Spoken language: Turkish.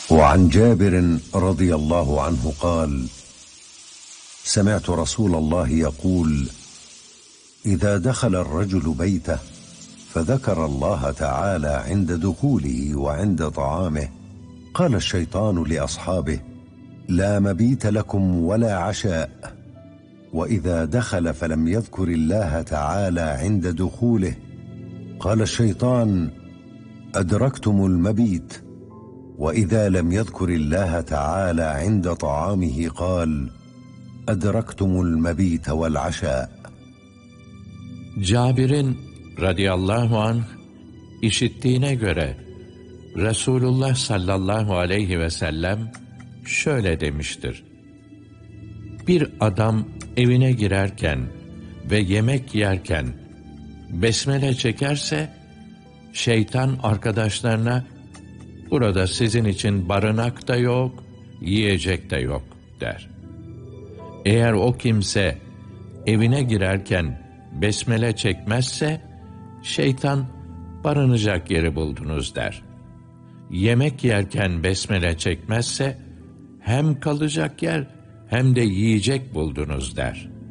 وعن جابر رضي الله عنه قال: سمعت رسول الله يقول: إذا دخل الرجل بيته فذكر الله تعالى عند دخوله وعند طعامه، قال الشيطان لأصحابه: لا مبيت لكم ولا عشاء. وإذا دخل فلم يذكر الله تعالى عند دخوله، قال الشيطان: أدركتم المبيت. وإذا لم يذكر الله تعالى عند طعامه، قال: أدركتم المبيت والعشاء. Cabir'in radıyallahu anh işittiğine göre Resulullah sallallahu aleyhi ve sellem şöyle demiştir: Bir adam evine girerken ve yemek yerken besmele çekerse, şeytan arkadaşlarına burada sizin için barınak da yok, yiyecek de yok der. Eğer o kimse evine girerken besmele çekmezse, şeytan barınacak yeri buldunuz der. Yemek yerken besmele çekmezse, hem kalacak yer hem de yiyecek buldunuz der.